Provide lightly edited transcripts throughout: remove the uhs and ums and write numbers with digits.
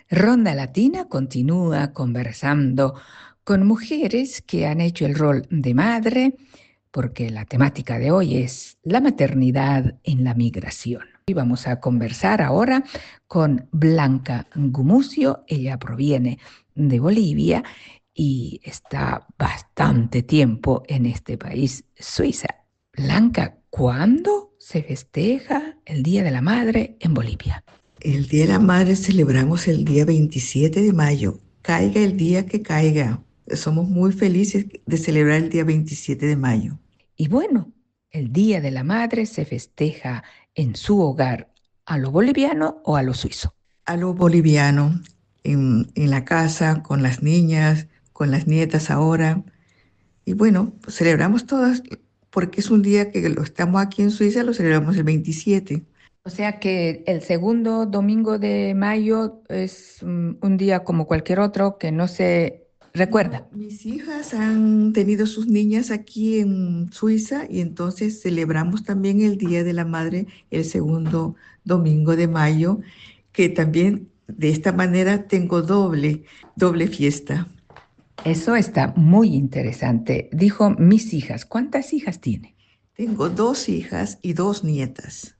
Ronda Latina continúa conversando con mujeres que han hecho el rol de madre, porque la temática de hoy es la maternidad en la migración. Y vamos a conversar ahora con Blanca Gumucio. Ella proviene de Bolivia y está bastante tiempo en este país, Suiza. Blanca, ¿cuándo se festeja el Día de la Madre en Bolivia? El Día de la Madre celebramos el día 27 de mayo, caiga el día que caiga. Somos muy felices de celebrar el día 27 de mayo. Y bueno, el Día de la Madre se festeja en su hogar, a lo boliviano o a lo suizo. A lo boliviano, en la casa, con las niñas, con las nietas ahora. Y bueno, pues celebramos todas, porque es un día que lo estamos aquí en Suiza, lo celebramos el 27. O sea que el segundo domingo de mayo es un día como cualquier otro que no se recuerda. No, mis hijas han tenido sus niñas aquí en Suiza y entonces celebramos también el Día de la Madre el segundo domingo de mayo, que también de esta manera tengo doble fiesta. Eso está muy interesante. Dijo mis hijas. ¿Cuántas hijas tiene? Tengo dos hijas y dos nietas.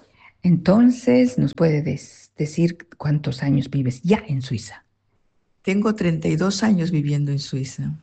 Entonces, ¿nos puede decir cuántos años vives ya en Suiza? Tengo 32 años viviendo en Suiza.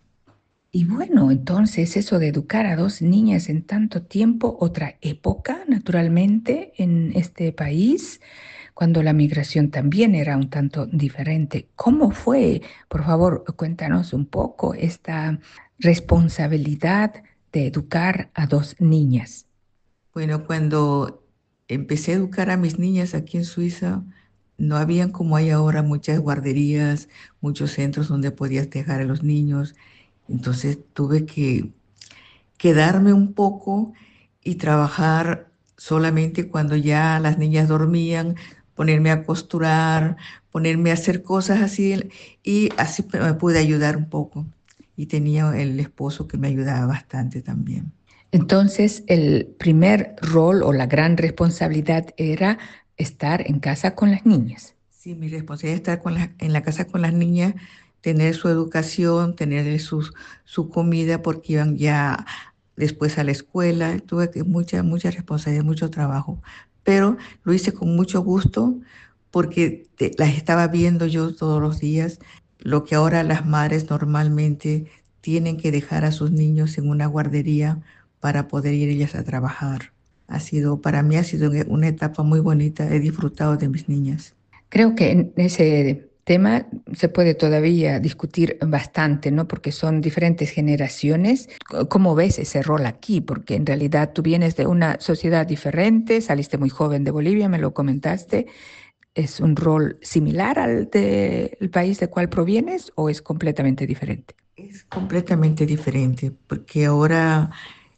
Y bueno, entonces eso de educar a dos niñas en tanto tiempo, otra época, naturalmente, en este país, cuando la migración también era un tanto diferente. ¿Cómo fue? Por favor, cuéntanos un poco esta responsabilidad de educar a dos niñas. Bueno, cuando empecé a educar a mis niñas aquí en Suiza, no habían como hay ahora muchas guarderías, muchos centros donde podías dejar a los niños. Entonces tuve que quedarme un poco y trabajar solamente cuando ya las niñas dormían, ponerme a costurar, ponerme a hacer cosas así y así me pude ayudar un poco. Y tenía el esposo que me ayudaba bastante también. Entonces, el primer rol o la gran responsabilidad era estar en casa con las niñas. Sí, mi responsabilidad es estar en la casa con las niñas, tener su educación, tener su comida, porque iban ya después a la escuela. Tuve mucha responsabilidad, mucho trabajo, pero lo hice con mucho gusto porque las estaba viendo yo todos los días, lo que ahora las madres normalmente tienen que dejar a sus niños en una guardería para poder ir ellas a trabajar. Para mí ha sido una etapa muy bonita, he disfrutado de mis niñas. Creo que en ese tema se puede todavía discutir bastante, ¿no? Porque son diferentes generaciones. ¿Cómo ves ese rol aquí? Porque en realidad tú vienes de una sociedad diferente, saliste muy joven de Bolivia, me lo comentaste. ¿Es un rol similar al del país de cual provienes o es completamente diferente? Es completamente diferente, porque ahora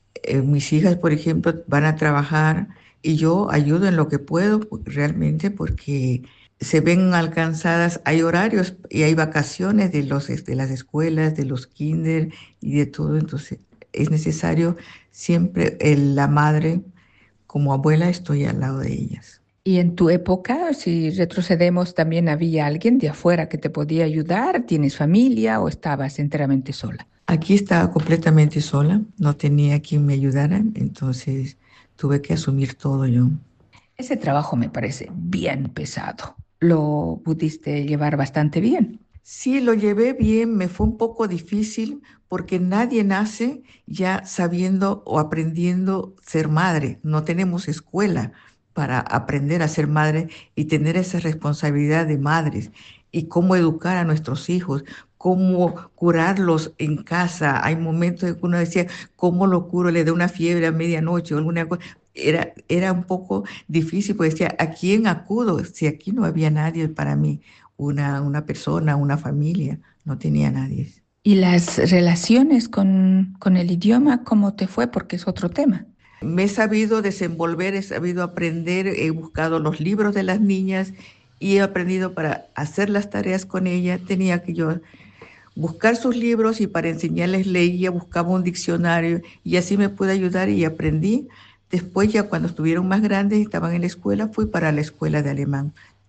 mis hijas, por ejemplo, van a trabajar y yo ayudo en lo que puedo realmente porque se ven alcanzadas, hay horarios y hay vacaciones de las escuelas, de los kinder y de todo, entonces es necesario siempre la madre, como abuela, estoy al lado de ellas. Y en tu época, si retrocedemos, también había alguien de afuera que te podía ayudar. ¿Tienes familia o estabas enteramente sola? Aquí estaba completamente sola, no tenía quien me ayudara, entonces tuve que asumir todo yo. Ese trabajo me parece bien pesado. ¿Lo pudiste llevar bastante bien? Sí, lo llevé bien, me fue un poco difícil porque nadie nace ya sabiendo o aprendiendo ser madre. No tenemos escuela para aprender a ser madre y tener esa responsabilidad de madres y cómo educar a nuestros hijos, cómo curarlos en casa. Hay momentos en que uno decía, ¿cómo lo curo? Le da una fiebre a medianoche o alguna cosa. Era un poco difícil, porque decía, ¿a quién acudo? Si aquí no había nadie para mí, una persona, una familia, no tenía nadie. ¿Y las relaciones con el idioma, cómo te fue? Porque es otro tema. Me he sabido desenvolver, he sabido aprender, he buscado los libros de las niñas y he aprendido para hacer las tareas con ellas. Tenía que yo buscar sus libros y para enseñarles leía, buscaba un diccionario y así me pude ayudar y aprendí. Después ya cuando estuvieron más grandes, estaban en la escuela, fui para la escuela de alemán.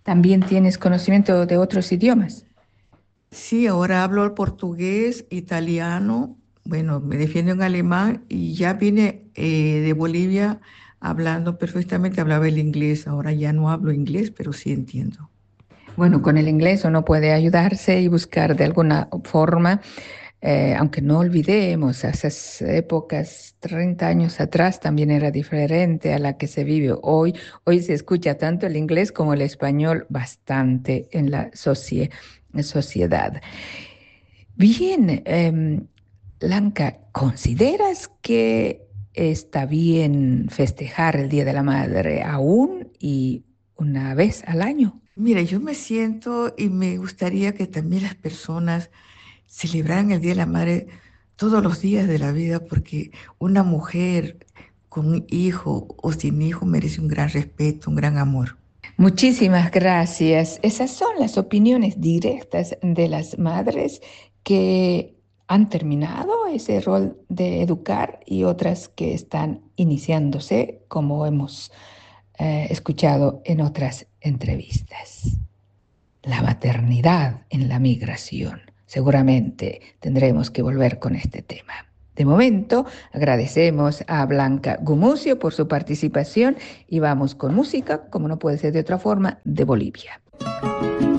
¿También tienes conocimiento de otros idiomas? Sí, ahora hablo el portugués, italiano, bueno, me defiendo en alemán y ya vine de Bolivia hablando perfectamente, hablaba el inglés, ahora ya no hablo inglés, pero sí entiendo. Bueno, con el inglés uno puede ayudarse y buscar de alguna forma, aunque no olvidemos, esas épocas, 30 años atrás también era diferente a la que se vive hoy. Hoy se escucha tanto el inglés como el español bastante en la sociedad. Bien, Blanca, ¿consideras que está bien festejar el Día de la Madre aún y una vez al año? Mira, yo me siento y me gustaría que también las personas celebraran el Día de la Madre todos los días de la vida, porque una mujer con un hijo o sin hijo merece un gran respeto, un gran amor. Muchísimas gracias. Esas son las opiniones directas de las madres que han terminado ese rol de educar y otras que están iniciándose, como hemos escuchado en otras entrevistas. La maternidad en la migración. Seguramente tendremos que volver con este tema. De momento, agradecemos a Blanca Gumucio por su participación y vamos con música, como no puede ser de otra forma, de Bolivia.